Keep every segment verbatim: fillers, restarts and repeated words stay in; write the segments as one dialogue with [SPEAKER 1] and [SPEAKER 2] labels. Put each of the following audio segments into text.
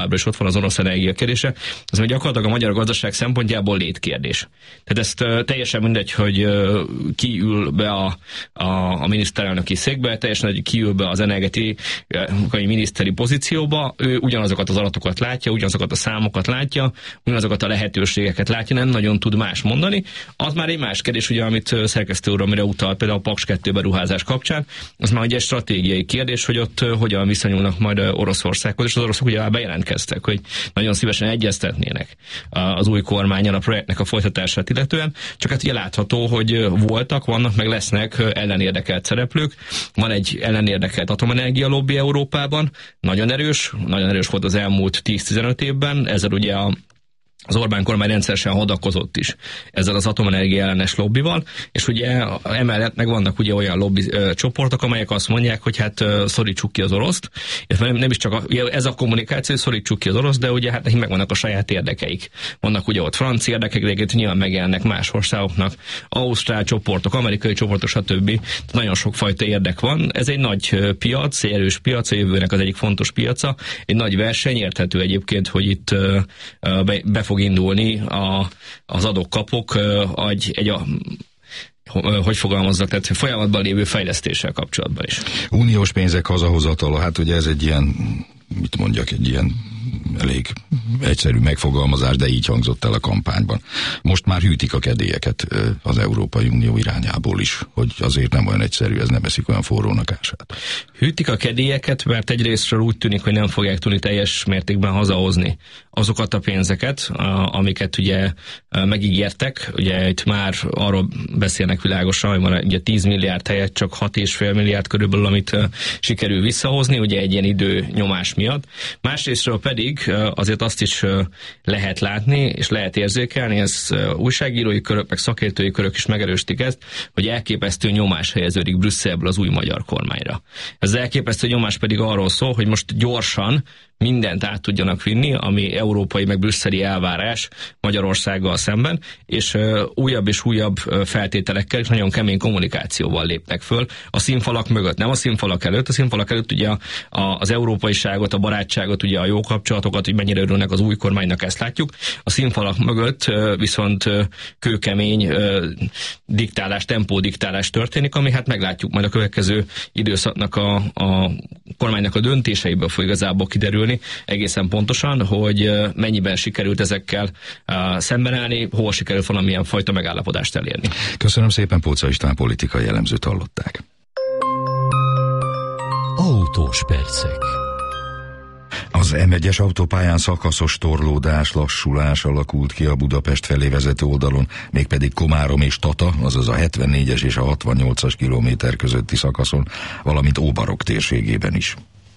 [SPEAKER 1] és ott van az orosz energia kérdése, az meg gyakorlatilag a magyar gazdaság szempontjából létkérdés. Tehát ezt uh, teljesen mindegy, hogy uh, ki ül be a, a, a miniszterelnöki székbe, teljesen mindegy, ki ül be az energetikai miniszteri pozícióba, ő ugyanazokat az adatokat látja, ugyanazokat a számokat látja, ugyanazokat a lehetőségeket látja, nem nagyon tud más mondani. Az már egy más kérdés, ugye, amit szerkesztő úr, amire utalt például a Paks kettő beruházás kapcsán, az már egy stratégiai kérdés, hogy ott uh, hogyan viszonyulnak majd Oroszországhoz, és az oroszok ugye bejelentkeztek, hogy nagyon szívesen egyeztetnének az új kormánnyal a projektnek a folytatását illetően, csak hát ugye látható, hogy voltak, vannak, meg lesznek ellenérdekelt szereplők. Van egy ellenérdekelt atomenergia lobby Európában, nagyon erős, nagyon erős volt az elmúlt tíz-tizenöt évben, ezzel ugye a az Orbán kormány rendszeresen hadakozott is ezzel az atomenergia ellenes lobbival, és ugye emellett meg vannak ugye olyan lobby ö, csoportok, amelyek azt mondják, hogy hát ö, szorítsuk ki az oroszt, és nem, nem is csak a, ez a kommunikáció, hogy szorítsuk ki az oroszt, de ugye hát nekik megvannak a saját érdekeik. Vannak ugye ott francia érdekek, de nyilván megjelennek más országoknak, ausztrál csoportok, amerikai csoportok, stb. Nagyon sokfajta érdek van. Ez egy nagy piac, egy erős piac, a jövőnek az egyik fontos piaca, egy nagy verseny, érthető egyébként, hogy itt ö, be, be fog indulni a, az adok-kapok egy, egy a, hogy fogalmazzak, tehát folyamatban lévő fejlesztéssel kapcsolatban is.
[SPEAKER 2] Uniós pénzek hazahozatala, hát ugye ez egy ilyen, mit mondjak, egy ilyen elég egyszerű megfogalmazás, de így hangzott el a kampányban. Most már hűtik a kedélyeket az Európai Unió irányából is, hogy azért nem olyan egyszerű, ez nem eszik olyan forrónak ását.
[SPEAKER 1] Hűtik a kedélyeket, mert egyrésztről úgy tűnik, hogy nem fogják tudni teljes mértékben hazahozni azokat a pénzeket, amiket ugye megígértek. Ugye itt már arról beszélnek világosan, hogy van ugye tíz milliárd helyett csak hat egész öt milliárd körülbelül, amit sikerül visszahozni, ugye egy ilyen idő nyomás miatt. Másrésztről pedig azért azt is lehet látni, és lehet érzékelni, ez újságírói körök, meg szakértői körök is megerősítik ezt, hogy elképesztő nyomás helyeződik Brüsszelből az új magyar kormányra. Ez elképesztő nyomás pedig arról szól, hogy most gyorsan mindent át tudjanak vinni, ami európai meg brüsszeli elvárás Magyarországgal szemben, és uh, újabb és újabb uh, feltételekkel és nagyon kemény kommunikációval lépnek föl a színfalak mögött. Nem a színfalak előtt, a színfalak előtt ugye a, a, az európaiságot, a barátságot, ugye a jó kapcsolatokat, hogy mennyire örülnek az új kormánynak, ezt látjuk. A színfalak mögött uh, viszont uh, kőkemény uh, diktálás, tempódiktálás történik, ami hát meglátjuk majd a következő időszaknak a, a kormánynak a döntéseiből fog igazából kiderülni, egészen pontosan, hogy mennyiben sikerült ezekkel uh, szembenállni, hol sikerült valamilyen fajta megállapodást elérni.
[SPEAKER 2] Köszönöm szépen, Póca István politikai elemzőt hallották.
[SPEAKER 3] Autós percek.
[SPEAKER 2] Az em egyes autópályán szakaszos torlódás, lassulás alakult ki a Budapest felé vezető oldalon, mégpedig Komárom és Tata, azaz a hetvennégyes és a hatvannyolcas kilométer közötti szakaszon, valamint Óbarok térségében is.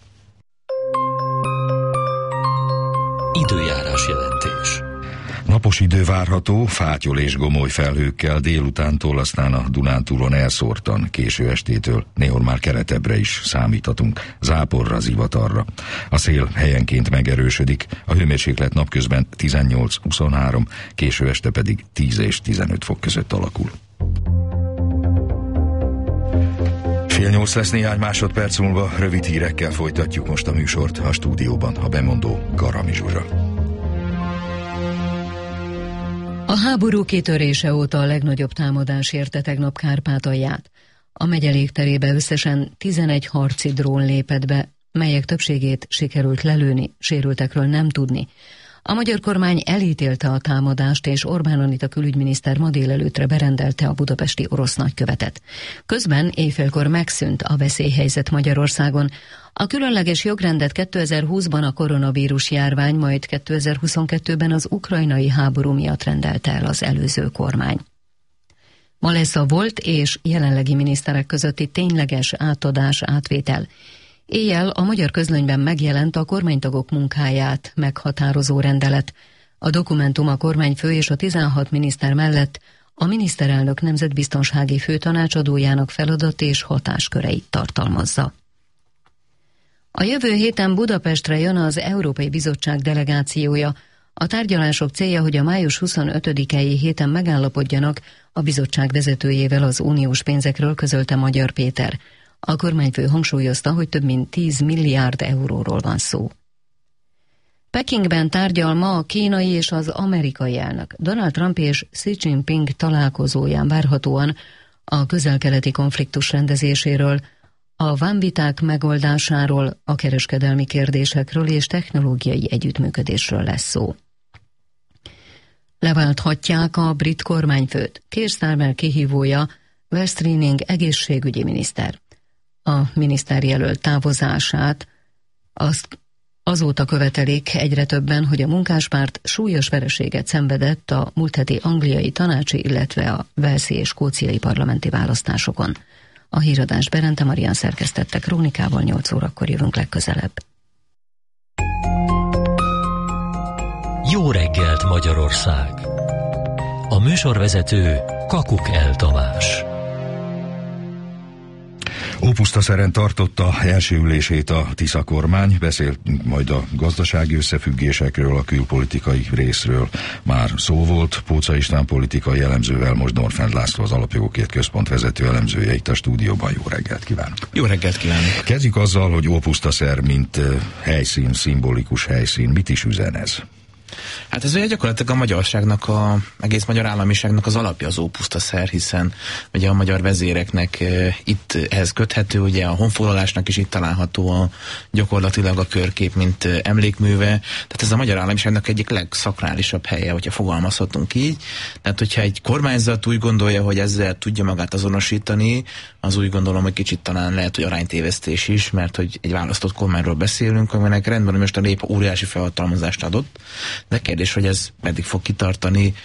[SPEAKER 3] Időjárás jelentés.
[SPEAKER 2] Napos idő várható, fátyol és gomoly felhőkkel, délutántól, aztán a Dunántúlon elszórtan, késő estétől, néhol már keletebbre is számíthatunk, záporra, zivatarra. A szél helyenként megerősödik, a hőmérséklet napközben tizennyolc-huszonhárom, késő este pedig tíz és tizenöt fok között alakul. Fél nyolc lesz néhány másodperc múlva, rövid hírekkel folytatjuk most a műsort, a stúdióban a bemondó Garami Zsuzsa.
[SPEAKER 4] A háború kitörése óta a legnagyobb támadás érte tegnap Kárpátalját. A megye légterébe összesen tizenegy harci drón lépett be, melyek többségét sikerült lelőni, sérültekről nem tudni. A magyar kormány elítélte a támadást, és Orbán Anita külügyminiszter ma délelőttre berendelte a budapesti orosz nagykövetet. Közben éjfélkor megszűnt a veszélyhelyzet Magyarországon. A különleges jogrendet kétezer-húszban a koronavírus járvány, majd kétezer-huszonkettőben az ukrajnai háború miatt rendelte el az előző kormány. Ma lesz a volt és jelenlegi miniszterek közötti tényleges átadás, átvétel. Éjjel a magyar közlönyben megjelent a kormánytagok munkáját meghatározó rendelet. A dokumentum a kormányfő és a tizenhat miniszter mellett a miniszterelnök nemzetbiztonsági főtanácsadójának feladat és hatásköreit tartalmazza. A jövő héten Budapestre jön az Európai Bizottság delegációja. A tárgyalások célja, hogy a május huszonötödikei héten megállapodjanak a bizottság vezetőjével az uniós pénzekről, közölte Magyar Péter. A kormányfő hangsúlyozta, hogy több mint tíz milliárd euróról van szó. Pekingben tárgyal ma a kínai és az amerikai elnök. Donald Trump és Xi Jinping találkozóján várhatóan a közel-keleti konfliktus rendezéséről, a vámviták megoldásáról, a kereskedelmi kérdésekről és technológiai együttműködésről lesz szó. Leválthatják a brit kormányfőt. Keir Starmer kihívója Wes Streeting egészségügyi miniszter. A miniszterjelölt távozását azt azóta követelik egyre többen, hogy a munkáspárt súlyos vereséget szenvedett a múlt heti angliai tanácsi, illetve a walesi és skóciai parlamenti választásokon. A híradás Berente Marian szerkesztette, krónikával nyolc órakor jövünk legközelebb.
[SPEAKER 3] Jó reggelt Magyarország! A műsorvezető Kakuk El Tamás.
[SPEAKER 2] Ópusztaszeren tartotta első ülését a Tisza kormány, beszélt majd a gazdasági összefüggésekről, a külpolitikai részről. Már szó volt, Póca István politikai elemzővel, most Norfend László, az Alapjogokért Központ vezető elemzője itt a stúdióban. Jó reggelt kívánok!
[SPEAKER 5] Jó reggelt kívánok!
[SPEAKER 2] Kezdjük azzal, hogy Ópusztaszer, mint helyszín, szimbolikus helyszín. Mit is üzen ez?
[SPEAKER 5] Hát ez ugye gyakorlatilag a magyarságnak, a egész magyar államiságnak az alapja az Ópusztaszer, hiszen ugye a magyar vezéreknek e, itt ehhez köthető, ugye a honfoglalásnak is itt található a, gyakorlatilag a körkép, mint e, emlékműve. Tehát ez a magyar államiságnak egyik legszakrálisabb helye, hogyha fogalmazhatunk így. Tehát hogyha egy kormányzat úgy gondolja, hogy ezzel tudja magát azonosítani, az úgy gondolom, hogy kicsit talán lehet, hogy aránytévesztés is, mert hogy egy választott kormányról beszélünk, aminek rendben, hogy most a nép óriási felhatalmazást adott. De kérdés, hogy ez meddig fog kitartani,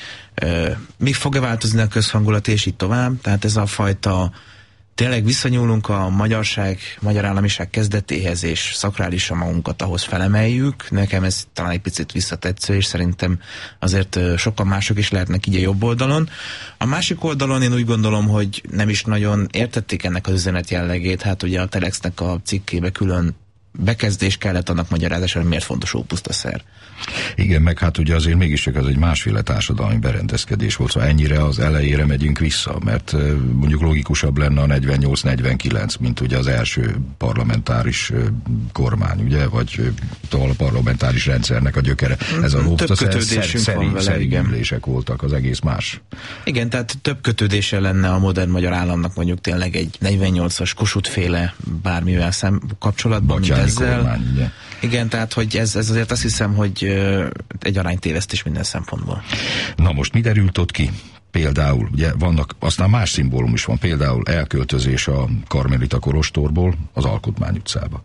[SPEAKER 5] még fog-e változni a közhangulat, és így tovább. Tehát ez a fajta, tényleg visszanyúlunk a magyarság, magyar államiság kezdetéhez, és szakrálisan magunkat ahhoz felemeljük. Nekem ez talán egy picit visszatetsző, és szerintem azért sokan mások is lehetnek így a jobb oldalon. A másik oldalon én úgy gondolom, hogy nem is nagyon értették ennek az üzenet jellegét. Hát ugye a Telexnek a cikkébe külön bekezdés kellett annak magyarázása, hogy miért fontos Ópusztaszer.
[SPEAKER 2] Igen, meg hát ugye azért mégiscsak az egy másféle társadalmi berendezkedés volt, szóval ennyire az elejére megyünk vissza, mert mondjuk logikusabb lenne a negyvennyolc negyvenkilenc, mint ugye az első parlamentáris kormány, ugye, vagy a parlamentáris rendszernek a gyökere. Ez a Ópusztaszer szerényülések voltak, az egész más.
[SPEAKER 5] Igen, tehát több kötődése lenne a modern magyar államnak mondjuk tényleg egy negyvennyolcas Kossuth-féle bármivel szem kapcsolatban, mint ezzel.
[SPEAKER 2] Kormány, ugye?
[SPEAKER 5] Igen, tehát hogy ez, ez azért azt hiszem, hogy egy aránytévesztés minden szempontból.
[SPEAKER 2] Na most mi derült ott ki? Például, ugye vannak, aztán más szimbólum is van, például elköltözés a Karmelita kolostorból az Alkotmány utcába.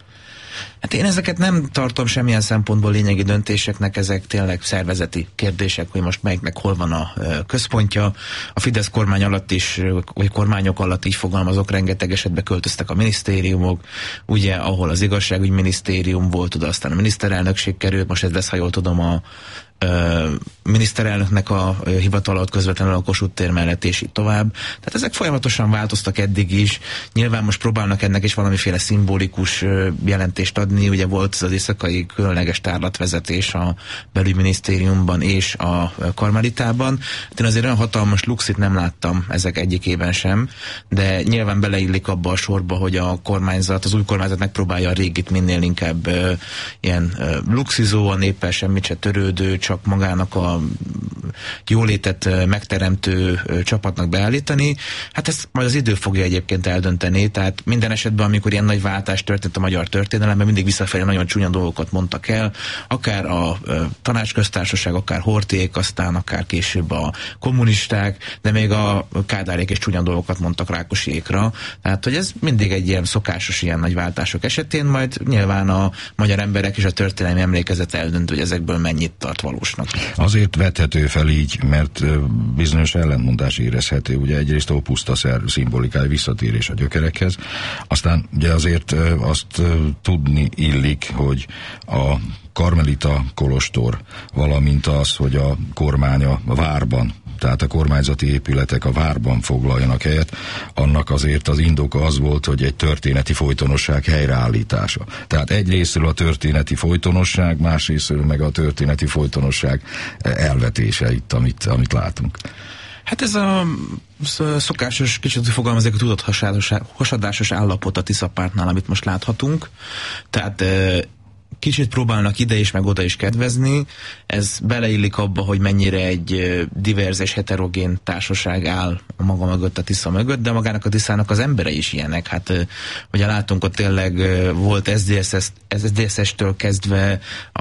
[SPEAKER 5] Hát én ezeket nem tartom semmilyen szempontból lényegi döntéseknek, ezek tényleg szervezeti kérdések, hogy most melyiknek hol van a központja. A Fidesz kormány alatt is, vagy kormányok alatt így fogalmazok, rengeteg esetben költöztek a minisztériumok, ugye, ahol az igazságügyminisztérium volt, oda aztán a miniszterelnökség került, most ez lesz, ha jól tudom, a miniszterelnöknek a hivatal közvetlenül a Kossuth tér mellett, és így tovább. Tehát ezek folyamatosan változtak eddig is. Nyilván most próbálnak ennek is valamiféle szimbolikus jelentést adni. Ugye volt az éjszakai különleges tárlatvezetés a belügyminisztériumban és a Karmelitában. Én azért olyan hatalmas luxit nem láttam ezek egyikében sem, de nyilván beleillik abba a sorba, hogy a kormányzat, az új kormányzat megpróbálja a régit minél inkább uh, ilyen uh, luxizó, a néppel semmit se törődő, csak magának a jólétet megteremtő csapatnak beállítani. Hát ezt majd az idő fogja egyébként eldönteni, tehát minden esetben, amikor ilyen nagy váltás történt a magyar történelemben, mindig visszafelé nagyon csúnya dolgokat mondtak el, akár a tanácsköztársaság, akár Horthyék, aztán akár később a kommunisták, de még a Kádárék is csúnya dolgokat mondtak Rákosiékra. Tehát, hogy ez mindig egy ilyen szokásos ilyen nagy váltások esetén, majd nyilván a magyar emberek és a történelmi emlékezet eldönt, hogy ezekből mennyit tart valósnak.
[SPEAKER 2] Azért vethető fel így, mert bizonyos ellentmondás érezhető. Ugye egyrészt a Ópusztaszer szimbolikai visszatérés a gyökerekhez, aztán ugye azért azt tudni illik, hogy a Karmelita kolostor, valamint az, hogy a kormány a várban, tehát a kormányzati épületek a várban foglaljanak helyet, annak azért az indoka az volt, hogy egy történeti folytonosság helyreállítása. Tehát egyrésztről a történeti folytonosság, másrésztről meg a történeti folytonosság elvetése itt, amit, amit látunk.
[SPEAKER 5] Hát ez a szokásos, kicsit fogalmazik, a tudott hasadásos állapot a Tisza pártnál, amit most láthatunk. Tehát kicsit próbálnak ide is, meg oda is kedvezni. Ez beleillik abba, hogy mennyire egy divers és heterogén társaság áll a maga mögött, a Tisza mögött, de magának a Tiszának az emberei is ilyenek. Hát ugye látunk, ott tényleg volt es dé es es-től kezdve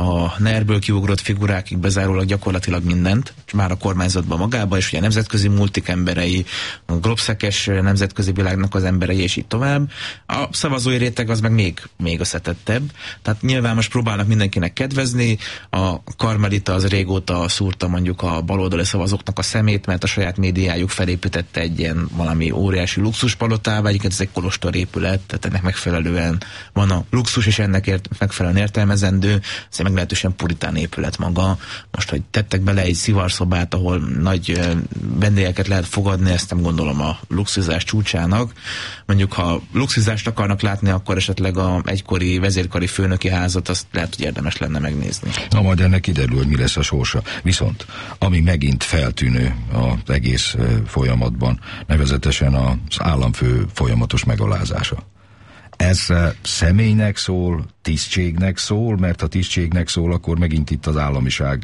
[SPEAKER 5] a nerből kiugrott figurákig bezárólag gyakorlatilag mindent, már a kormányzatban magába, és ugye a nemzetközi multik emberei, a globszekes nemzetközi világnak az emberei, és így tovább. A szavazói réteg az meg még, még összetettebb. Tehát nyilván most próbálnak mindenkinek kedvezni, a Karmelita az régóta szúrta mondjuk a baloldali szavazóknak a szemét, mert a saját médiájuk felépítette egy ilyen valami óriási luxuspalotává, egyébként ez egy kolostorépület, tehát ennek megfelelően van a luxus, és ennek ért, megfelelően értelmezendő, ez egy meglehetősen puritán épület maga. Most, hogy tettek bele egy szivarszobát, ahol nagy vendégeket lehet fogadni, ezt nem gondolom a luxuzás csúcsának. Mondjuk, ha luxuzást akarnak látni, akkor esetleg a egykori vezérkari főnöki házat, azt lehet, hogy érdemes lenne megnézni.
[SPEAKER 2] Na, majd ennek kiderül, hogy mi lesz a sorsa. Viszont, ami megint feltűnő az egész folyamatban, nevezetesen az államfő folyamatos megalázása. Ez személynek szól, tisztségnek szól, mert ha tisztségnek szól, akkor megint itt az államiság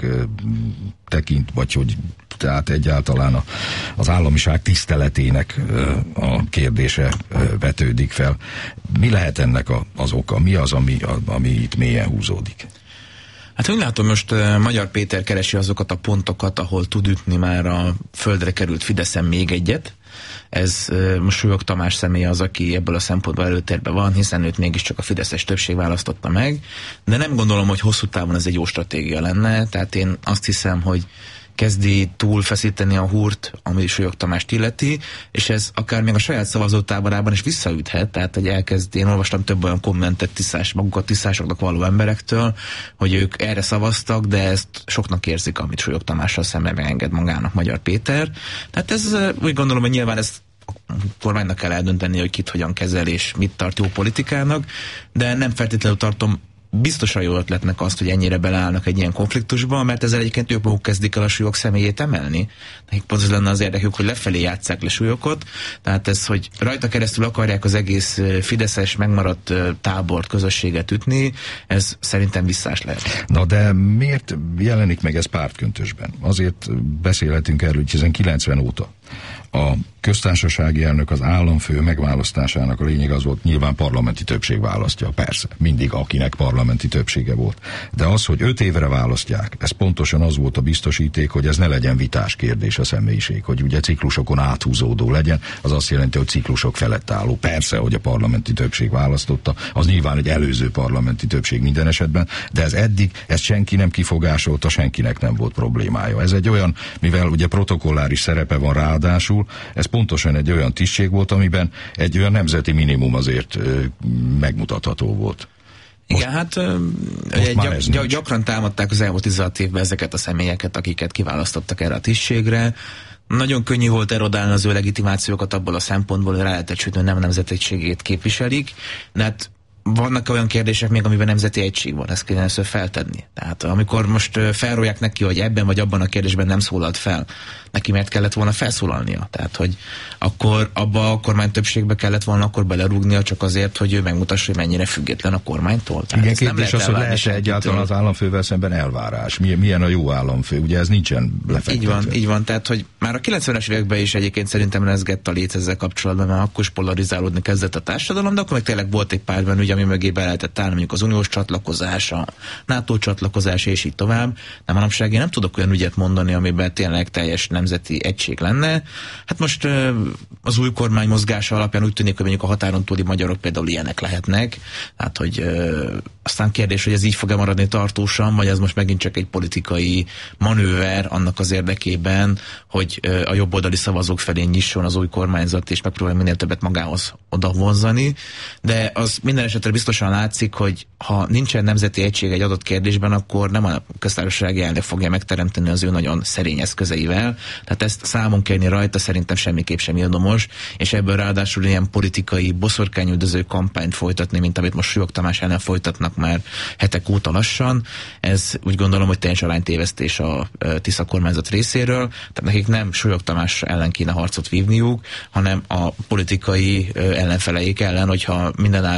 [SPEAKER 2] tekint, vagy hogy tehát egyáltalán a, az államiság tiszteletének a kérdése vetődik fel. Mi lehet ennek a, az oka? Mi az, ami, a, ami itt mélyen húzódik?
[SPEAKER 5] Hát úgy látom, most uh, Magyar Péter keresi azokat a pontokat, ahol tud ütni már a földre került Fideszen még egyet. Ez uh, most Súlyog Tamás személy az, aki ebből a szempontból előtérben van, hiszen őt mégiscsak a fideszes többség választotta meg, de nem gondolom, hogy hosszú távon ez egy jó stratégia lenne, tehát én azt hiszem, hogy kezdi túlfeszíteni a húrt, ami Súlyog Tamást illeti, és ez akár még a saját szavazótáborában is visszaüthet, tehát hogy elkezd, én olvastam több olyan kommentet tisztás, magukat tisztásoknak való emberektől, hogy ők erre szavaztak, de ezt soknak érzik, amit Súlyog Tamással szemben megenged magának Magyar Péter. Tehát ez úgy gondolom, hogy nyilván ezt a kormánynak kell eldönteni, hogy kit hogyan kezel és mit tart jó politikának, de nem feltétlenül tartom biztosan jó ötletnek azt, hogy ennyire beleállnak egy ilyen konfliktusba, mert ezzel egyébként ők maguk kezdik el a Súlyog személyét emelni. Nekik pont az lenne az érdekük, hogy lefelé játsszák le Súlyokot, tehát ez, hogy rajta keresztül akarják az egész fideszes megmaradt tábort, közösséget ütni, ez szerintem visszás lehet.
[SPEAKER 2] Na de miért jelenik meg ez pártköntösben? Azért beszélhetünk erről, hiszen kilencven óta a köztársasági elnök az államfő megválasztásának a lényeg az volt, nyilván parlamenti többség választja, persze, mindig akinek parlamenti többsége volt. De az, hogy öt évre választják, ez pontosan az volt a biztosíték, hogy ez ne legyen vitás kérdés a személyiség, hogy ugye ciklusokon áthúzódó legyen, az azt jelenti, hogy ciklusok felett álló. Persze, hogy a parlamenti többség választotta, az nyilván egy előző parlamenti többség minden esetben, de ez eddig, ezt senki nem kifogásolta, senkinek nem volt problémája. Ez egy olyan, mivel ugye protokolláris szerepe van ráadásul, ez pontosan egy olyan tisztség volt, amiben egy olyan nemzeti minimum azért ö, megmutatható volt.
[SPEAKER 5] Most, igen, hát most gyak, gyak, gyakran támadták az elmúlt tizenhat évben ezeket a személyeket, akiket kiválasztottak erre a tisztségre. Nagyon könnyű volt erodálni az ő legitimációkat abból a szempontból, hogy rá lehetett sütni, hogy nem nemzetiségét képviselik, de hát vannak olyan kérdések még, amiben nemzeti egység van, ezt kéne először feltenni. Tehát amikor most felrólják neki, hogy ebben vagy abban a kérdésben nem szólalt fel, neki miért kellett volna felszólalnia? Tehát, hogy akkor abba a kormány többségbe kellett volna akkor belerúgnia csak azért, hogy ő megmutassa, hogy mennyire független a kormánytól. Tehát
[SPEAKER 2] igen, kérdés az, hogy lehet egyáltalán az államfővel szemben elvárás. Milyen, milyen a jó államfő? Ugye ez nincsen lefektetve.
[SPEAKER 5] Így van, így van. Tehát, hogy már a kilencvenes években is egyébként szerintem rezgett a léc ezzel kapcsolatban, mert akkor is polarizálódni kezdett a társadalom, de akkor meg tényleg volt egy pár van, ugye, ami mögé be lehetett állni, mondjuk az uniós csatlakozás, a NATO csatlakozás, és így tovább. De manapság én nem tudok olyan ügyet mondani, amiben tényleg teljes nemzeti egység lenne. Hát most az új kormány mozgása alapján úgy tűnik, hogy mondjuk a határon túli magyarok például ilyenek lehetnek. Hát, hogy aztán kérdés, hogy ez így fog-e maradni tartósan, vagy ez most megint csak egy politikai manőver annak az érdekében, hogy a jobboldali szavazók felé nyisson az új kormányzat, és megpróbálja minél többet magához oda vonzani. De az minden esetre biztosan látszik, hogy ha nincsen nemzeti egység egy adott kérdésben, akkor nem a köztársasági elnök fogja megteremteni az ő nagyon szerény eszközeivel. Tehát ezt számon kérni rajta szerintem semmiképp sem érdemes, és ebből ráadásul ilyen politikai boszorkányüldöző kampányt folytatni, mint amit most Súlyog Tamás ellen folytatnak már hetek óta lassan. Ez úgy gondolom, hogy teljes aránytévesztés a Tisza kormányzat részéről. Tehát nekik nem Súlyog Tamás ellen kéne harcot vívniuk, hanem a politikai ellenfeleik ellen, hogyha mindenáron azt akar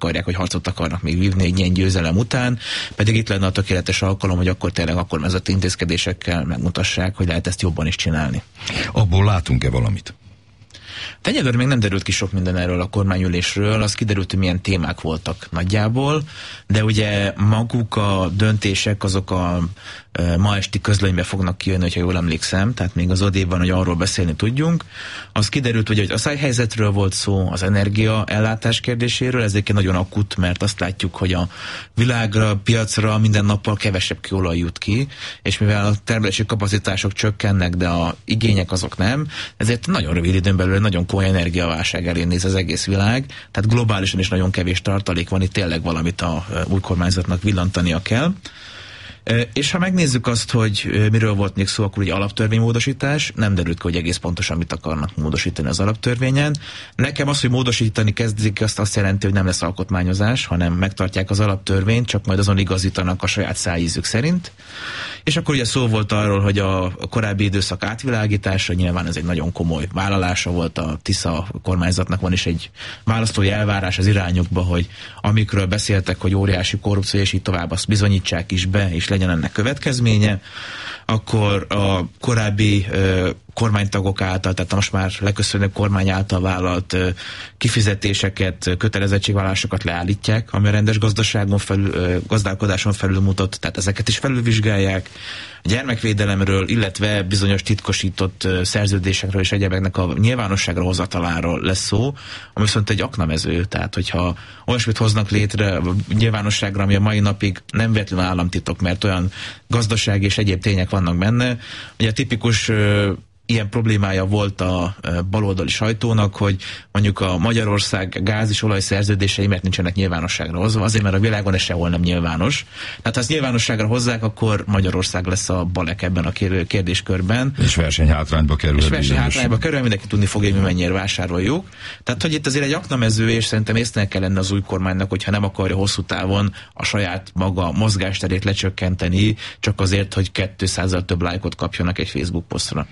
[SPEAKER 5] akarják, hogy harcot akarnak még vívni egy ilyen győzelem után, pedig itt lenne a tökéletes alkalom, hogy akkor tényleg akkor vezető intézkedésekkel megmutassák, hogy lehet ezt jobban is csinálni.
[SPEAKER 2] Abból látunk-e valamit?
[SPEAKER 5] Egyelőre még nem derült ki sok minden erről a kormányülésről, az kiderült, hogy milyen témák voltak nagyjából, de ugye maguk a döntések azok a e, ma esti közlönybe fognak kijönni, hogyha jól emlékszem, tehát még az odébb hogy arról beszélni tudjunk. Az kiderült, hogy a szájhelyzetről volt szó, az energia ellátás kérdéséről, ez egyébként nagyon akut, mert azt látjuk, hogy a világra, piacra minden nappal kevesebb kőolaj jut ki, és mivel a termelési kapacitások csökkennek, de a igények azok nem, ezért nagyon rövid időn belül nagyon komoly energiaválság elé néz az egész világ, tehát globálisan is nagyon kevés tartalék van, itt tényleg valamit a új kormányzatnak villantania kell. És ha megnézzük azt, hogy miről volt még szó, akkor ugye alaptörvénymódosítás, nem derült ki, hogy egész pontosan mit akarnak módosítani az alaptörvényen. Nekem az, hogy módosítani kezdik, azt azt jelenti, hogy nem lesz alkotmányozás, hanem megtartják az alaptörvényt, csak majd azon igazítanak a saját szájízük szerint. És akkor ugye szó volt arról, hogy a korábbi időszak átvilágítása, nyilván ez egy nagyon komoly vállalása volt a Tisza kormányzatnak, van is egy választói elvárás az irányokba, hogy amikről beszéltek, hogy óriási korrupció, és így tovább, azt bizonyítsák is be, és legyen ennek következménye, akkor a korábbi ö, kormánytagok által, tehát most már leköszönő kormány által vállalt ö, kifizetéseket, kötelezettségvállalásokat leállítják, ami a rendes gazdaságon felül, ö, gazdálkodáson felül mutat, tehát ezeket is felülvizsgálják. A gyermekvédelemről, illetve bizonyos titkosított ö, szerződésekről és egyebeknek a nyilvánosságra hozataláról lesz szó, ami viszont egy aknamező, tehát hogyha olyasmit hoznak létre nyilvánosságra, ami a mai napig nem véletlenül államtitok, mert olyan gazdasági és egyéb tények vannak benne. Ugye a tipikus ö, ilyen problémája volt a baloldali sajtónak, hogy mondjuk a Magyarország gáz- és olajszerződései mert nincsenek nyilvánosságra hozva, azért mert a világon ez sehol nem nyilvános. Tehát ha ezt nyilvánosságra hozzák, akkor Magyarország lesz a balek ebben a kérdéskörben.
[SPEAKER 2] És versenyhátrányba kerül.
[SPEAKER 5] És versenyhátrányba kerül, mindenki tudni fogja, hogy mi mennyire vásároljuk. Tehát, hogy itt azért egy aknamező, és szerintem észnek kell lenne az új kormánynak, hogyha nem akarja hosszú távon a saját maga mozgásterét lecsökkenteni, csak azért, hogy kétszázzal több lájkot kapjanak egy Facebook posztra.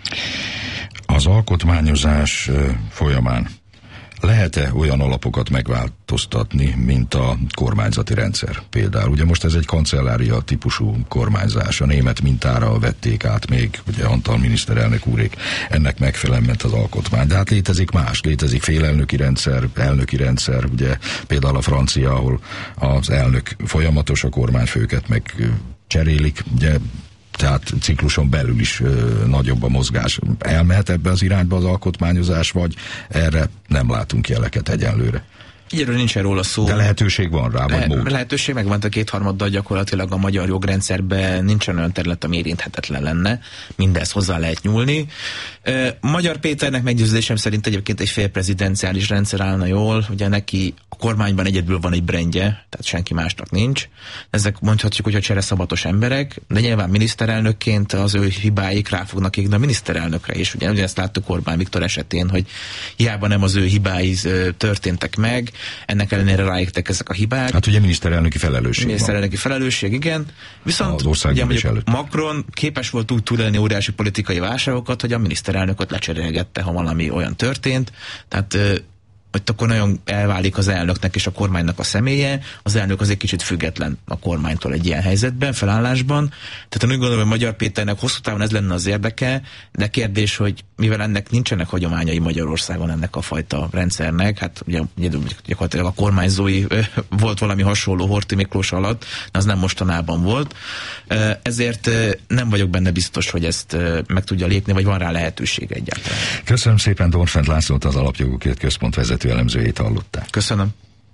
[SPEAKER 2] Az alkotmányozás folyamán lehet-e olyan alapokat megváltoztatni, mint a kormányzati rendszer? Például, ugye most ez egy kancellária típusú kormányzás, a német mintára vették át még, ugye Antal miniszterelnök úrék, ennek megfelelően ment az alkotmány. De hát létezik más, létezik félelnöki rendszer, elnöki rendszer, ugye például a francia, ahol az elnök folyamatos, a kormányfőket meg cserélik, ugye tehát cikluson belül is ö, nagyobb a mozgás. Elmehet ebbe az irányba az alkotmányozás, vagy erre nem látunk jeleket egyenlőre?
[SPEAKER 5] Egyelőre nincsen róla szó.
[SPEAKER 2] De lehetőség van rá, vagy
[SPEAKER 5] Le-
[SPEAKER 2] mód?
[SPEAKER 5] Lehetőség megvan, a kétharmaddal gyakorlatilag a magyar jogrendszerben nincsen olyan terület, ami érinthetetlen lenne. Mindez hozzá lehet nyúlni. Magyar Péternek meggyőződésem szerint egyébként egy félprezidenciális rendszer állna jól. Ugye neki a kormányban egyedül van egy brendje, tehát senki másnak nincs. Ezek mondhatjuk, hogy a csereszabatos emberek, de nyilván miniszterelnökként az ő hibáik rá fognak égni a miniszterelnökre is. Ugye ezt láttuk Orbán Viktor esetén, hogy hiába nem az ő hibái történtek meg, ennek ellenére ráégtek ezek a hibák.
[SPEAKER 2] Hát ugye miniszterelnöki felelősség
[SPEAKER 5] Miniszterelnöki
[SPEAKER 2] van.
[SPEAKER 5] felelősség, igen. Viszont ugye mondjuk Macron képes volt úgy túlélni óriási politikai válságokat, hogy a miniszterelnököt lecserélgette, ha valami olyan történt. Tehát hogy akkor nagyon elválik az elnöknek és a kormánynak a személye, az elnök azért kicsit független a kormánytól egy ilyen helyzetben, felállásban. Tehát én úgy gondolom, hogy Magyar Péternek hosszú távon ez lenne az érdeke, de kérdés, hogy mivel ennek nincsenek hagyományai Magyarországon ennek a fajta rendszernek, hát ugye gyakorlatilag a kormányzói volt valami hasonló Horthy Miklós alatt, de az nem mostanában volt. Ezért nem vagyok benne biztos, hogy ezt meg tudja lépni, vagy van rá lehetőség egyáltalán.
[SPEAKER 2] Köszönöm szépen, Dornfent Lászlót, az Alapjogokért Központ vezető elemzőjét hallották.
[SPEAKER 5] Köszönöm.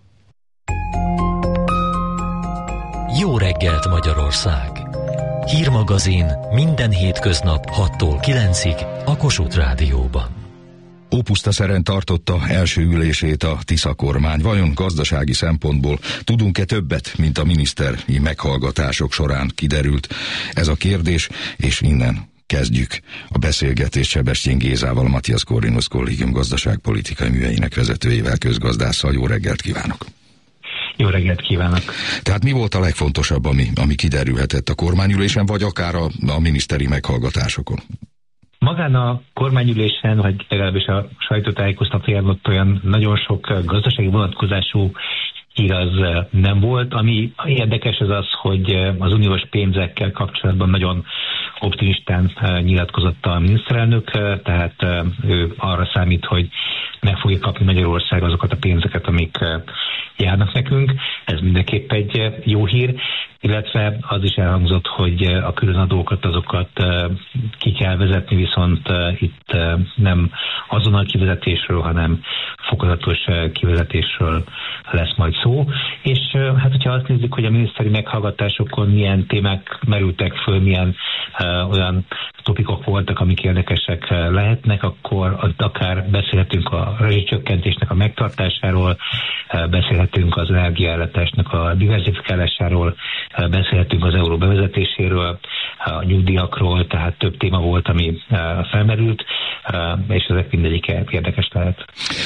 [SPEAKER 3] Jó reggelt, Magyarország! Hírmagazin minden hétköznap hattól kilencig a Kossuth Rádióban.
[SPEAKER 2] Ópusztaszeren tartotta első ülését a Tisza kormány. Vajon gazdasági szempontból tudunk-e többet, mint a miniszteri meghallgatások során kiderült? Ez a kérdés, és innen kezdjük a beszélgetést Sebestyén Gézával, a Matthias Corvinus Kollégium gazdaságpolitikai műveinek vezetőjével, közgazdásszal. Jó reggelt kívánok!
[SPEAKER 6] Jó reggelt kívánok!
[SPEAKER 2] Tehát mi volt a legfontosabb, ami, ami kiderülhetett a kormányülésen, vagy akár a, a miniszteri meghallgatásokon?
[SPEAKER 6] Magán a kormányülésen, vagy legalábbis a sajtótájékoztatóján ott olyan nagyon sok gazdasági vonatkozású hír az nem volt. Ami érdekes az az, hogy az uniós pénzekkel kapcsolatban nagyon optimistán nyilatkozott a miniszterelnök, tehát ő arra számít, hogy meg fogja kapni Magyarország azokat a pénzeket, amik járnak nekünk. Ez mindenképp egy jó hír, illetve az is elhangzott, hogy a különadókat azokat ki kell vezetni, viszont itt nem azonnal kivezetésről, hanem fokozatos kivezetésről lesz majd szó. És hát, hogyha azt nézzük, hogy a miniszteri meghallgatásokon milyen témák merültek föl, milyen uh, olyan topikok voltak, amik érdekesek lehetnek, akkor akár beszélhetünk a rezsicsökkentésnek a megtartásáról, beszélhetünk az energiaellátásnak a diversifikálásáról, beszélhetünk az euró bevezetéséről, a nyugdíjakról, tehát több téma volt, ami felmerült, és ezek mindegyike érdekes lehet.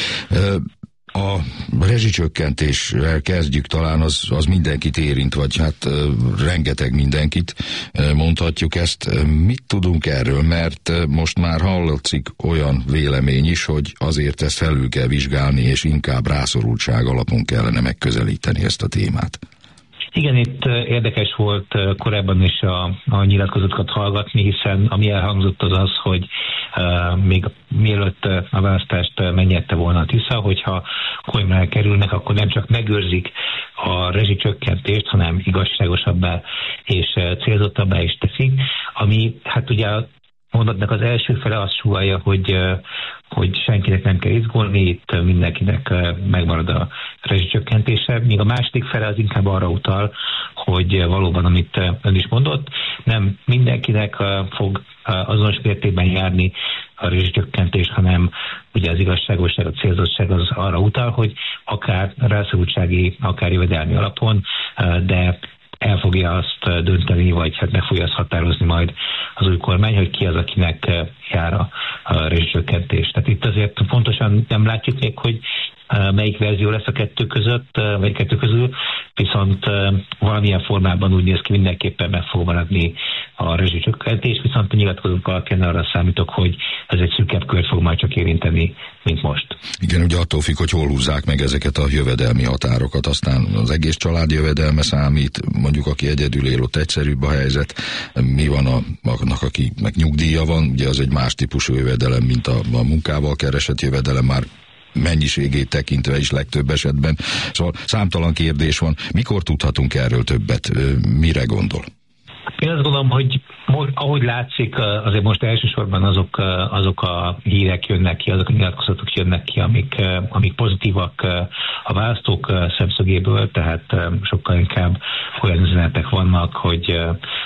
[SPEAKER 2] A rezsicsökkentéssel kezdjük, talán az, az mindenkit érint, vagy hát rengeteg mindenkit, mondhatjuk ezt. Mit tudunk erről? Mert most már hallatszik olyan vélemény is, hogy azért ezt felül kell vizsgálni, és inkább rászorultság alapon kellene megközelíteni ezt a témát.
[SPEAKER 6] Igen, itt érdekes volt korábban is a, a nyilatkozatokat hallgatni, hiszen ami elhangzott az az, hogy uh, még mielőtt a választást megnyerte volna a Tisza, hogyha kormányra kerülnek, akkor nem csak megőrzik a rezsicsökkentést, hanem igazságosabbá és célzottabbá is teszik, ami hát ugye a mondatnak az első fele azt súgálja, hogy hogy senkinek nem kell izgulni, itt mindenkinek megmarad a rezsicsökkentése, míg a második fele az inkább arra utal, hogy valóban, amit ön is mondott, nem mindenkinek fog azonos mértékben járni a rezsicsökkentés, hanem ugye az igazságosság, a célzottság az arra utal, hogy akár rászorultsági, akár jövedelmi alapon, de el fogja azt dönteni, vagy hát meg fogja azt határozni majd az új kormány, hogy ki az, akinek jár a, a rezsicsökkentés. Tehát itt azért pontosan nem látjuk még, hogy melyik verzió lesz a kettő között, vagy kettő közül, viszont valamilyen formában úgy néz ki, mindenképpen meg fog maradni a rezsicsökkentés, viszont a nyilatkozók alapján arra számítok, hogy ez egy szűkebb kört fog majd csak érinteni, mint most.
[SPEAKER 2] Igen, ugye attól függ, hogy hol húzzák meg ezeket a jövedelmi határokat, aztán az egész család jövedelme számít, mondjuk aki egyedül él, ott egyszerűbb a helyzet, mi van a, annak, akinek nyugdíja van, ugye az egy más típusú jövedelem, mint a, a munkával keresett jövedelem, már mennyiségét tekintve is legtöbb esetben. Szóval számtalan kérdés van. Mikor tudhatunk erről többet? Mire gondol?
[SPEAKER 6] Én azt gondolom, hogy ahogy látszik, azért most elsősorban azok, azok a hírek jönnek ki, azok a nyilatkozatok jönnek ki, amik, amik pozitívak a választók szemszögéből, tehát sokkal inkább olyan üzenetek vannak, hogy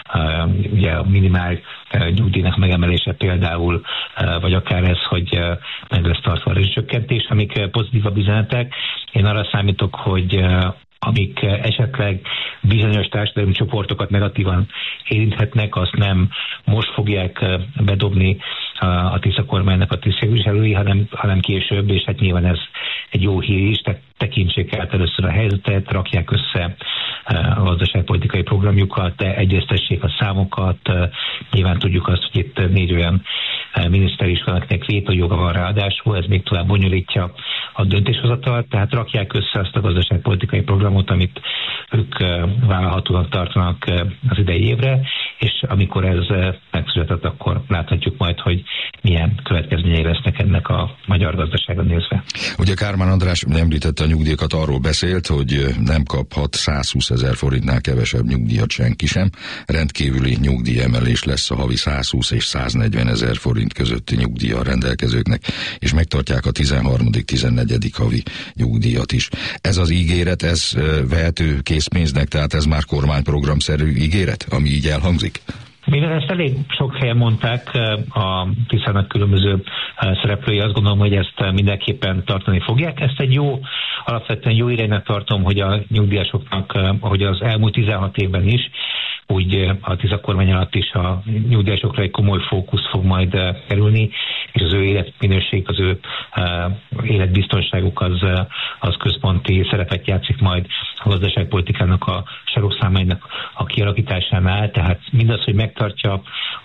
[SPEAKER 6] ugye a minimál nyugdíjnak megemelése például, vagy akár ez, hogy meg lesz tartva a rezsicsökkentés, amik pozitívabb üzenetek. Én arra számítok, hogy amik esetleg bizonyos társadalmi csoportokat negatívan érinthetnek, azt nem most fogják bedobni a Tisza kormánynak a tisztségviselői, hanem, hanem később, és hát nyilván ez egy jó hír is, tehát tekintsék el először a helyzetet, rakják össze a gazdaságpolitikai programjukat, de egyeztessék a számokat. Nyilván tudjuk azt, hogy itt négy olyan miniszter is van, akinek vétójoga van ráadásul, ez még tovább bonyolítja a döntéshozatalt, tehát rakják össze azt a gazdaságpolitikai programot, amit ők vállalhatóan tartanak az idei évre, és amikor ez megszületett, akkor láthatjuk majd, hogy milyen következményei lesznek ennek a magyar gazdaságra nézve.
[SPEAKER 2] Ugye Kármán András említette a nyugdíjakat, arról beszélt, hogy nem kaphat százhúszezer forintnál kevesebb nyugdíjat senki sem. Rendkívüli nyugdíjemelés lesz a havi százhúsz és száznegyvenezer forint közötti nyugdíjjal rendelkezőknek, és megtartják a tizenharmadik tizennegyedik havi nyugdíjat is. Ez az ígéret, ez vehető készpénznek, tehát ez már kormányprogramszerű ígéret, ami így elhangzik?
[SPEAKER 6] Mivel ezt elég sok helyen mondták a Tiszának különböző szereplői, azt gondolom, hogy ezt mindenképpen tartani fogják. Ezt egy jó, alapvetően jó iránynak tartom, hogy a nyugdíjasoknak, ahogy az elmúlt tizenhat évben is, úgy a Tisza kormány alatt is a nyugdíjasokra egy komoly fókusz fog majd kerülni, és az ő életminőség, az ő életbiztonságuk az, az központi szerepet játszik majd a gazdaságpolitikának a sarokszámainak a kialakításánál, tehát mindaz, hogy megtartja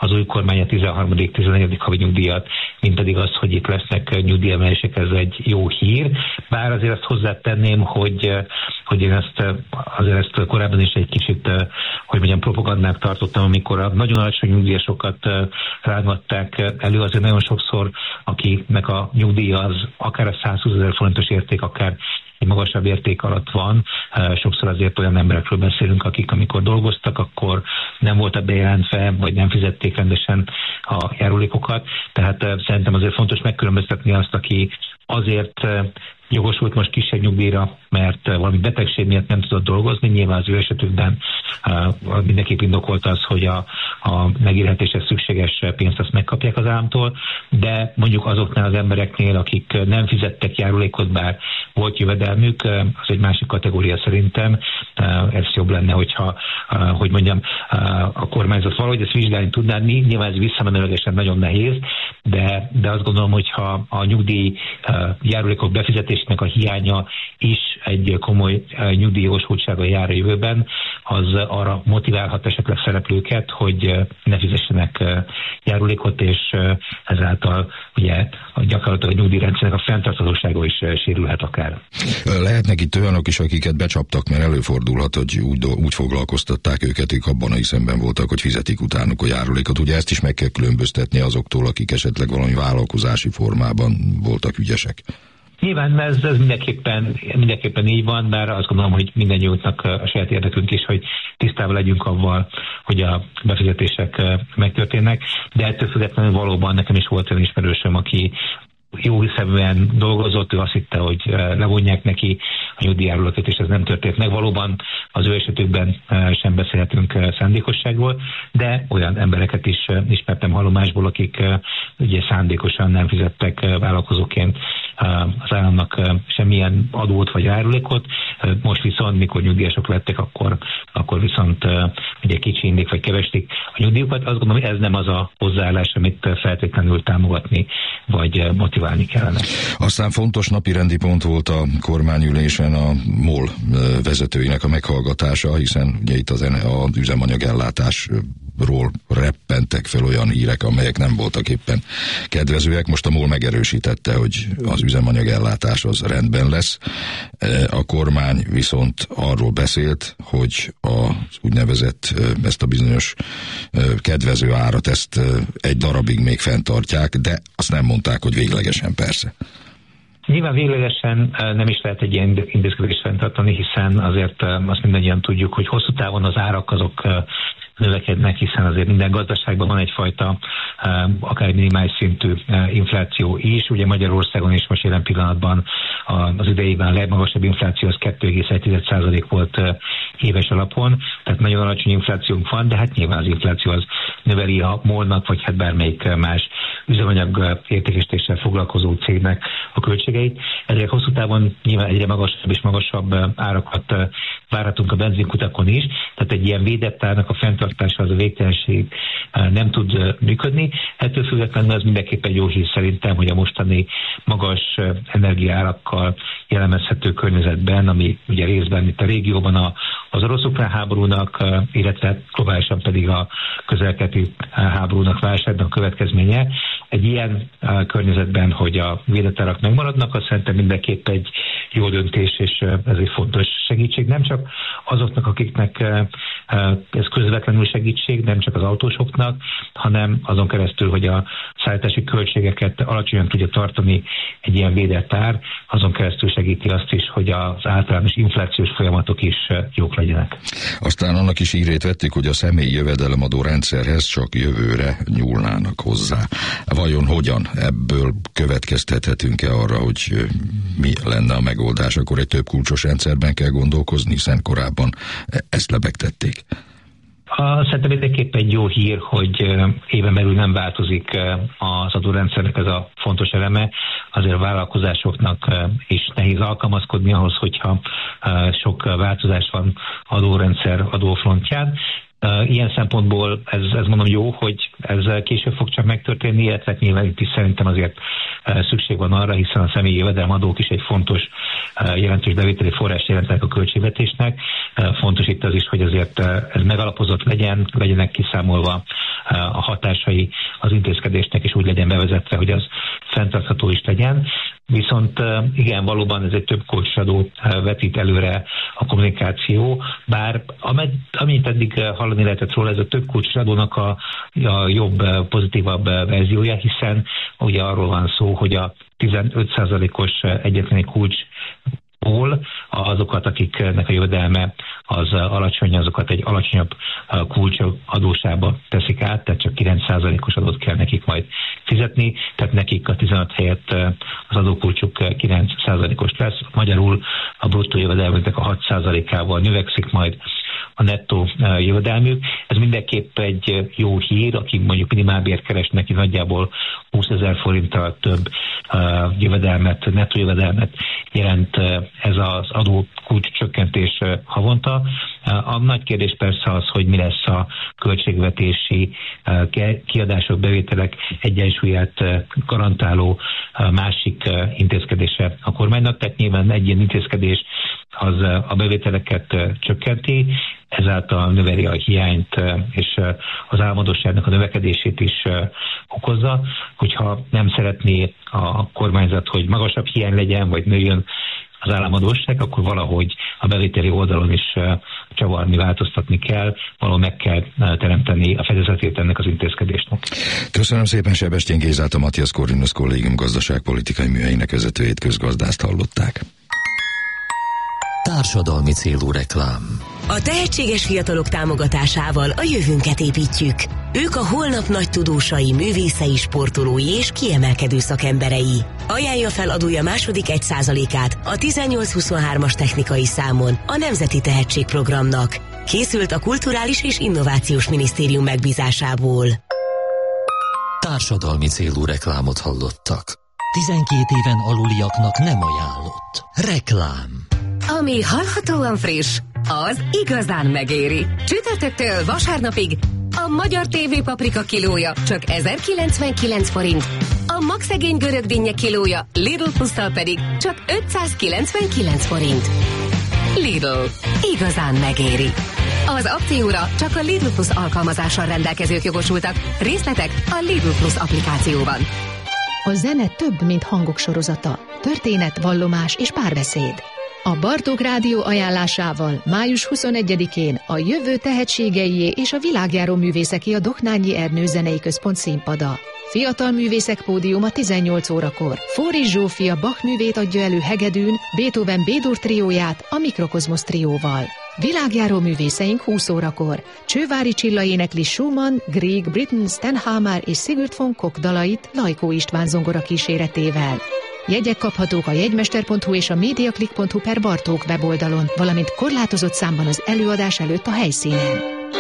[SPEAKER 6] az új kormány a tizenharmadik tizenegyedik havi nyugdíjat, mint pedig az, hogy itt lesznek nyugdíjemelések, ez egy jó hír. Bár azért azt hozzátenném, hogy, hogy én ezt azért ezt korábban is egy kicsit, hogy mondjam, propagandát tartottam, amikor a nagyon alacsony nyugdíjasokat rángatták elő, azért nagyon sokszor, akinek a nyugdíja az akár a százhúszezer forintos érték, akár egy magasabb érték alatt van. Sokszor azért olyan emberekről beszélünk, akik amikor dolgoztak, akkor nem voltak bejelentve, vagy nem fizették rendesen a járulékokat. Tehát szerintem azért fontos megkülönböztetni azt, aki azért jogosult most kisebb nyugdíjra, mert valami betegség miatt nem tudott dolgozni. Nyilván az ő esetükben uh, mindenképp indokolt az, hogy a, a megélhetéshez szükséges pénzt azt megkapják az államtól, de mondjuk azoknál az embereknél, akik nem fizettek járulékot, bár volt jövedelmük, az egy másik kategória szerintem. Uh, ez jobb lenne, hogyha, uh, hogy mondjam, uh, a kormányzat valahogy ezt vizsgálni tudná. Nyilván ez visszamenőlegesen nagyon nehéz, de, de azt gondolom, hogyha a nyugdíj uh, járulékok befizetés a hiánya is egy komoly nyugdíjjogosultsága jár a jövőben, az arra motiválhat esetleg szereplőket, hogy ne fizessenek járulékot, és ezáltal ugye gyakorlatilag a nyugdíjrendszernek a fenntarthatósága is sérülhet akár.
[SPEAKER 2] Lehetnek itt olyanok is, akiket becsaptak, mert előfordulhat, hogy úgy, úgy foglalkoztatták őket, ők abban a hiszemben voltak, hogy fizetik utánuk a járulékot. Ugye ezt is meg kell különböztetni azoktól, akik esetleg valami vállalkozási formában voltak ügyesek.
[SPEAKER 6] Nyilván ez, ez mindenképpen, mindenképpen így van, bár azt gondolom, hogy mindannyiunknak a saját érdekünk is, hogy tisztában legyünk avval, hogy a befizetések megtörténnek, de ettől függetlenül valóban nekem is volt olyan ismerősöm, aki jó hiszeműen dolgozott, ő azt hitte, hogy levonják neki a nyugdíjjárulékot, és ez nem történt meg. Valóban az ő esetükben sem beszélhetünk szándékosságról, de olyan embereket is ismertem hallomásból, akik ugye szándékosan nem fizettek vállalkozóként az államnak semmilyen adót vagy járulékot. Most viszont, mikor nyugdíjasok lettek, akkor, akkor viszont ugye kicsindik vagy kevestik a nyugdíjukat. Azt gondolom, hogy ez nem az a hozzáállás, amit feltétlenül támogatni vagy motiválni kellene. Aztán
[SPEAKER 2] fontos napirendi pont volt a kormányülésen a MOL vezetőinek a meghallgatása, hiszen ugye itt az, az üzemanyagellátásról reppentek fel olyan hírek, amelyek nem voltak éppen kedvezőek. Most a MOL megerősítette, hogy az üzemanyagellátás az rendben lesz. A kormány viszont arról beszélt, hogy az úgynevezett ezt a bizonyos kedvező árat, ezt egy darabig még fenntartják, de azt nem mondták, hogy véglegesen persze.
[SPEAKER 6] Nyilván véglegesen nem is lehet egy ilyen intézkedést fenntartani, hiszen azért azt mindannyian tudjuk, hogy hosszú távon az árak azok növekednek, hiszen azért minden gazdaságban van egyfajta akár minimális szintű infláció is. Ugye Magyarországon is most jelen pillanatban az idejében a legmagasabb infláció az kettő egész egy százalék volt éves alapon, tehát nagyon alacsony inflációnk van, de hát nyilván az infláció az növeli a MOL-nak, vagy hát bármelyik más üzemanyag értékesítéssel foglalkozó cégnek a költségeit. Ezért hosszú távon nyilván egyre magasabb és magasabb árakat várhatunk a benzinkutakon is, tehát egy ilyen védett árnak a fenntartása az a végtelenség nem tud működni. Ettől függetlenül az mindenképpen egy jó hír szerintem, hogy a mostani magas energiaárakkal jellemezhető környezetben, ami ugye részben itt a régióban a, az orosz-ukrán háborúnak, illetve globálisan pedig a közel-keleti háborúnak, válságnak következménye. Egy ilyen környezetben, hogy a védett árak megmaradnak, azt szerintem mindenképp egy jó döntés, és ez egy fontos segítség. Nem csak azoknak, akiknek ez közvetlenül segítség, nem csak az autósoknak, hanem azon keresztül, hogy a szállítási költségeket alacsonyan tudja tartani egy ilyen védett ár, azon keresztül segíti azt is, hogy az általános inflációs folyamatok is jók legyenek.
[SPEAKER 2] Aztán annak is írét vettük, hogy a személyi jövedelemadó rendszerhez csak jövőre nyúlnának hozzá. Vajon hogyan? Ebből következtethetünk-e arra, hogy mi lenne a megoldás? Akkor egy több kulcsos rendszerben kell gondolkozni, hiszen korábban ezt lebegtették.
[SPEAKER 6] Szerintem mindenképpen egy jó hír, hogy éven belül nem változik az adórendszernek ez a fontos eleme. Azért a vállalkozásoknak is nehéz alkalmazkodni ahhoz, hogyha sok változás van adórendszer adófrontján. Ilyen szempontból ez, ez mondom jó, hogy ez később fog csak megtörténni, illetve nyilván itt is szerintem azért szükség van arra, hiszen a személyi jövedelemadók is egy fontos, jelentős bevételi forrás jelentenek a költségvetésnek. Fontos itt az is, hogy azért ez megalapozott legyen, legyenek kiszámolva a hatásai az intézkedésnek is úgy legyen bevezetve, hogy az fenntartható is legyen. Viszont igen, valóban ez egy több kulcsadó vetít előre a kommunikáció, bár amit eddig hallani lehetett róla, ez a több kulcsadónak a, a jobb, pozitívabb verziója, hiszen ugye arról van szó, hogy a tizenöt százalékos egyetlen kulcs azokat, akiknek a jövedelme az alacsony, azokat egy alacsonyabb kulcsadósába teszik át, tehát csak kilenc százalékos adót kell nekik majd fizetni, tehát nekik a tizenöt helyett az adókulcsuk kilenc százalékos lesz. Magyarul a bruttó jövedelmüknek a hat százalékával növekszik majd a nettó jövedelmük. Ez mindenképp egy jó hír, akik mondjuk minimálbért keresnek, neki nagyjából húszezer forinttal több jövedelmet, nettó jövedelmet jelent ez az adókulcs csökkentés havonta. A nagy kérdés persze az, hogy mi lesz a költségvetési kiadások, bevételek egyensúlyát garantáló másik intézkedése a kormánynak. Tehát nyilván egy ilyen intézkedés az a bevételeket csökkenti, ezáltal növeli a hiányt és az államadósságnak a növekedését is okozza. Hogyha nem szeretné a kormányzat, hogy magasabb hiány legyen, vagy nőjön az államadósság, akkor valahogy a bevételi oldalon is csavarni, változtatni kell, valahol meg kell teremteni a fedezetét ennek az intézkedésnek.
[SPEAKER 2] Köszönöm szépen Sebestyén Gézát, a Matthias Corvinus Kollégium gazdaságpolitikai műhelyének vezetőjét, közgazdászt hallották.
[SPEAKER 3] Társadalmi célú reklám.
[SPEAKER 7] A tehetséges fiatalok támogatásával a jövőnket építjük. Ők a holnap nagy tudósai, művészei, sportolói és kiemelkedő szakemberei. Ajánlja fel adója második egy százalékát a tizennyolc huszonhármas technikai számon a Nemzeti Tehetségprogramnak. Készült a Kulturális és Innovációs Minisztérium megbízásából.
[SPEAKER 3] Társadalmi célú reklámot hallottak. tizenkét éven aluliaknak nem ajánlott. Reklám.
[SPEAKER 8] Ami hallhatóan friss, az igazán megéri. Csütörtöktől vasárnapig a magyar té vé paprika kilója csak ezerkilencvenkilenc forint, a magszegény görögdinnye kilója Lidl Plusszal pedig csak ötszázkilencvenkilenc forint. Lidl. Igazán megéri. Az akcióra csak a Lidl Plus alkalmazással rendelkezők jogosultak. Részletek a Lidl Plus applikációban.
[SPEAKER 9] A zene több, mint hangok sorozata. Történet, vallomás és párbeszéd. A Bartók Rádió ajánlásával május huszonegyedikén a jövő tehetségeié és a világjáró művészeké a Doknányi Ernő Zenei Központ színpada. Fiatal művészek pódiuma tizennyolc órakor. Fóris Zsófia Bach művét adja elő hegedűn, Beethoven B-dur trióját a Mikrokozmosz trióval. Világjáró művészeink húsz órakor. Csővári Csilla énekli Schumann, Grieg, Britten, Stenhamer és Sigurd von Koch dalait Lajkó István zongora kíséretével. Jegyek kaphatók a jegymester pont hu és a mediaclick pont hu per Bartók weboldalon, valamint korlátozott számban az előadás előtt a helyszínen.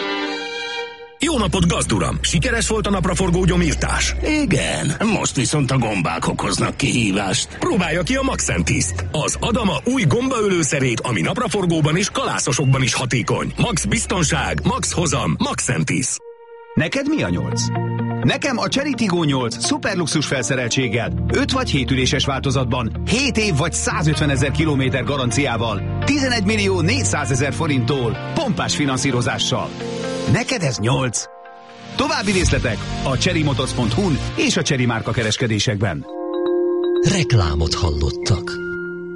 [SPEAKER 10] Jó napot, gazduram! Sikeres volt a napraforgó gyomírtás?
[SPEAKER 11] Igen, most viszont a gombák okoznak kihívást.
[SPEAKER 10] Próbálja ki a Maxentiszt, az Adama új gombaölőszerét, ami napraforgóban és kalászosokban is hatékony. Max biztonság, max hozam, Maxentis.
[SPEAKER 12] Neked mi a nyolc? Nekem a Chery Tiggo nyolc szuperluxus felszereltséggel, öt vagy hét üléses változatban, hét év vagy százötven ezer kilométer garanciával, tizenegy millió négyszázezer forinttól, pompás finanszírozással. Neked ez nyolc. További részletek a cherrymotors pont hu és a Chery márka kereskedésekben.
[SPEAKER 3] Reklámot hallottak.